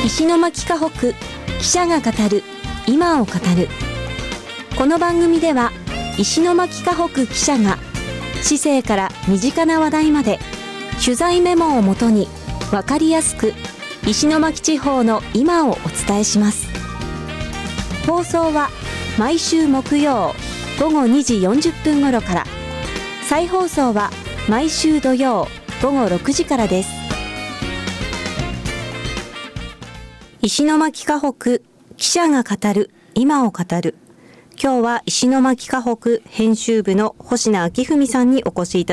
石巻河北記者が語る今を語る。この番組では石巻河北記者が市政から身近な話題まで取材メモをもとに分かりやすく石巻地方の今をお伝えします。放送は毎週木曜午後2時40分頃から、再放送は毎週土曜午後6時からです。石巻河北記者が語る今を語る。今日は石巻河北編集部の星名明文さんにお越しいただきました。